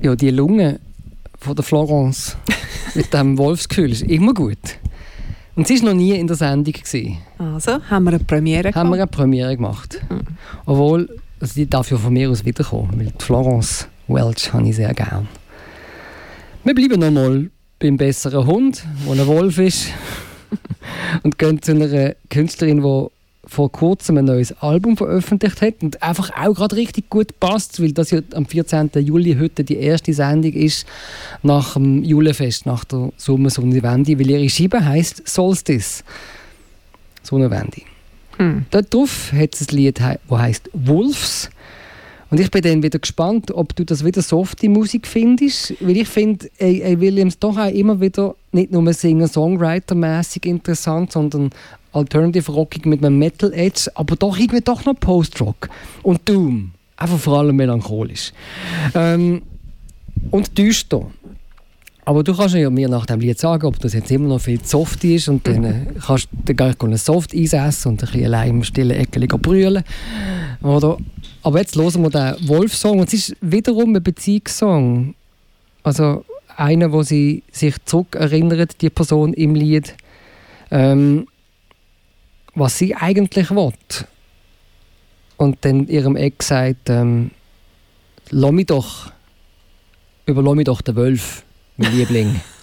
Ja, die Lunge von der Florence mit dem Wolfsgefühl ist immer gut. Und sie war noch nie in der Sendung. Also, haben wir eine Premiere Haben wir eine Premiere gemacht. Obwohl, also die darf ja von mir aus wiederkommen, weil die Florence Welch habe ich sehr gern. Wir bleiben nochmal beim besseren Hund, der ein Wolf ist. Und gehen zu einer Künstlerin, die vor kurzem ein neues Album veröffentlicht hat und einfach auch gerade richtig gut passt, weil das ja am 14. Juli heute die erste Sendung ist nach dem Julefest, nach der Sommersonnenwende, weil ihre Scheibe heisst Solstice. Sonnenwende. Dort drauf hat es ein Lied, das heisst Wolves. Und ich bin dann wieder gespannt, ob du das wieder softe Musik findest, weil ich finde, Williams doch auch immer wieder nicht nur Singer-Songwriter-mäßig interessant, sondern Alternative Rockig mit einem Metal-Edge, aber doch irgendwie doch noch Post-Rock und Doom. Einfach vor allem melancholisch. Und düster. Aber du kannst ja mir nach dem Lied sagen, ob das jetzt immer noch viel soft ist und dann kannst du gleich einen Soft einsetzen und ein bisschen allein im stillen Eckchen brüllen. Oder? Aber jetzt hören wir den Wolf-Song und es ist wiederum ein Beziehungssong. Also einer, wo sie sich zurückerinnert, die Person im Lied, was sie eigentlich will. Und dann ihrem Ex sagt, überlass mich doch den Wolf, mein Liebling.